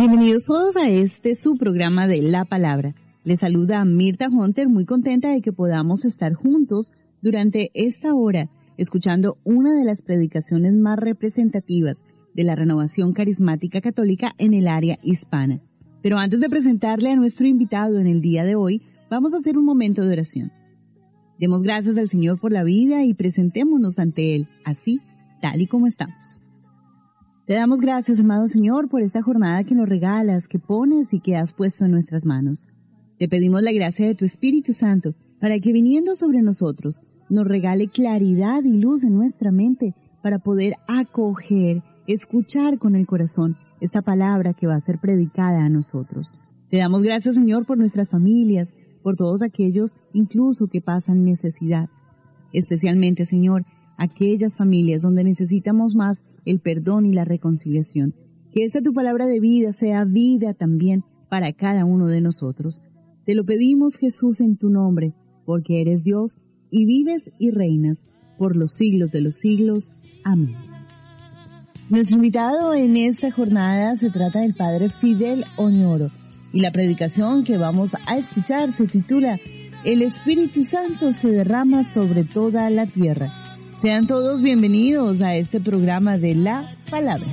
Bienvenidos todos a su programa de La Palabra. Les saluda Mirta Hunter, muy contenta de que podamos estar juntos durante esta hora, escuchando una de las predicaciones más representativas de la renovación carismática católica en el área hispana. Pero antes de presentarle a nuestro invitado en el día de hoy, vamos a hacer un momento de oración. Demos gracias al Señor por la vida y presentémonos ante Él, así, tal y como estamos. Te damos gracias, amado Señor, por esta jornada que nos regalas, que pones y que has puesto en nuestras manos. Te pedimos la gracia de tu Espíritu Santo para que viniendo sobre nosotros nos regale claridad y luz en nuestra mente para poder acoger, escuchar con el corazón esta palabra que va a ser predicada a nosotros. Te damos gracias, Señor, por nuestras familias, por todos aquellos incluso que pasan necesidad. Especialmente, Señor, aquellas familias donde necesitamos más el perdón y la reconciliación. Que esta tu palabra de vida sea vida también para cada uno de nosotros. Te lo pedimos, Jesús, en tu nombre, porque eres Dios y vives y reinas por los siglos de los siglos. Amén. Nuestro invitado en esta jornada se trata del Padre Fidel Oñoro y la predicación que vamos a escuchar se titula El Espíritu Santo se derrama sobre toda la tierra. Sean todos bienvenidos a este programa de La Palabra.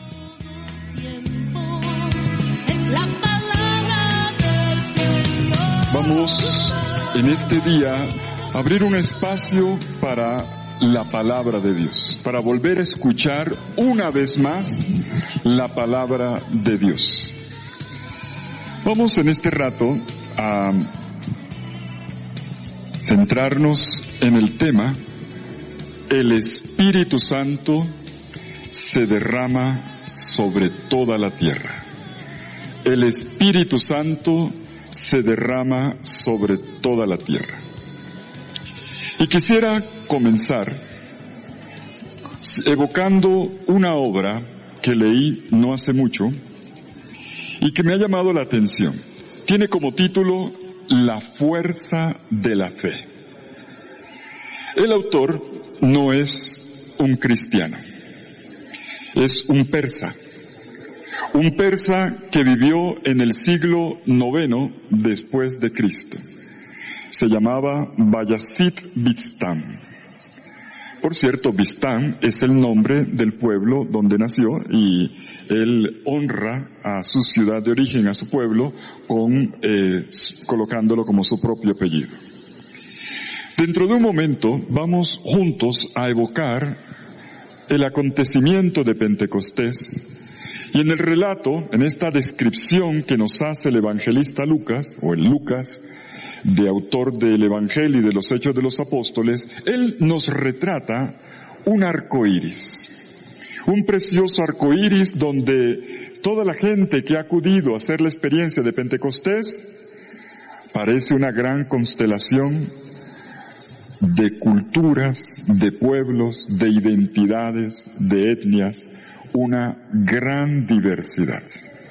Vamos en este día a abrir un espacio para la palabra de Dios, para volver a escuchar una vez más la palabra de Dios. Vamos en este rato a centrarnos en el tema El Espíritu Santo se derrama sobre toda la tierra. El Espíritu Santo se derrama sobre toda la tierra. Y quisiera comenzar evocando una obra que leí no hace mucho y que me ha llamado la atención. Tiene como título La fuerza de la fe. El autor no es un cristiano, es un persa que vivió en el siglo IX después de Cristo. Se llamaba Bayazid Bistán. Por cierto, Bistán es el nombre del pueblo donde nació y él honra a su ciudad de origen, a su pueblo, colocándolo como su propio apellido. Dentro de un momento vamos juntos a evocar el acontecimiento de Pentecostés y en el relato, en esta descripción que nos hace el evangelista Lucas, o el Lucas, de autor del Evangelio y de los Hechos de los Apóstoles, él nos retrata un arco iris, un precioso arco iris donde toda la gente que ha acudido a hacer la experiencia de Pentecostés parece una gran constelación de culturas, de pueblos, de identidades, de etnias, una gran diversidad.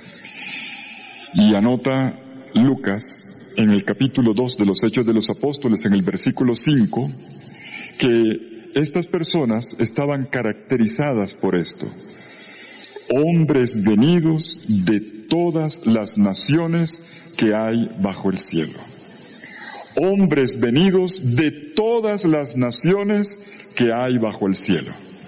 Y anota Lucas en el capítulo 2 de los Hechos de los Apóstoles, en el versículo 5, que estas personas estaban caracterizadas por esto: hombres venidos de todas las naciones que hay bajo el cielo. Hombres venidos de todas las naciones que hay bajo el cielo.